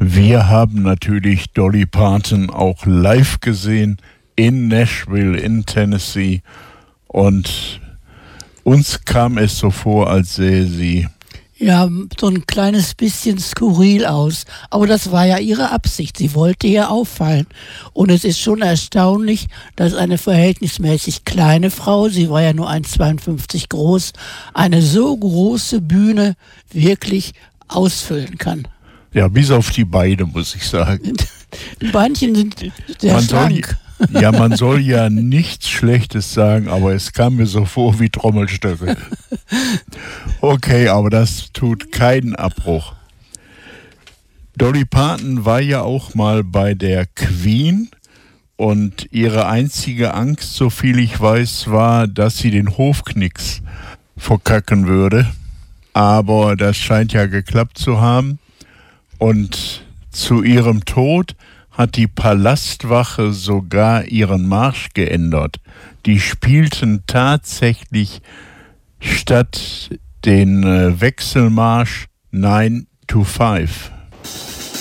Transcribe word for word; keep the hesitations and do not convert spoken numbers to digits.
Wir haben natürlich Dolly Parton auch live gesehen in Nashville in Tennessee und uns kam es so vor, als sähe sie ja, so ein kleines bisschen skurril aus. Aber das war ja ihre Absicht. Sie wollte ja auffallen. Und es ist schon erstaunlich, dass eine verhältnismäßig kleine Frau, sie war ja nur eins Komma zweiundfünfzig groß, eine so große Bühne wirklich ausfüllen kann. Ja, bis auf die Beine, muss ich sagen. Die Beinchen sind sehr man schlank. Soll, ja, man soll ja nichts Schlechtes sagen, aber es kam mir so vor wie Trommelstöcke. Okay, aber das tut keinen Abbruch. Dolly Parton war ja auch mal bei der Queen und ihre einzige Angst, so viel ich weiß, war, dass sie den Hofknicks verkacken würde. Aber das scheint ja geklappt zu haben. Und zu ihrem Tod hat die Palastwache sogar ihren Marsch geändert. Die spielten tatsächlich statt den äh, Wechselmarsch nine to five.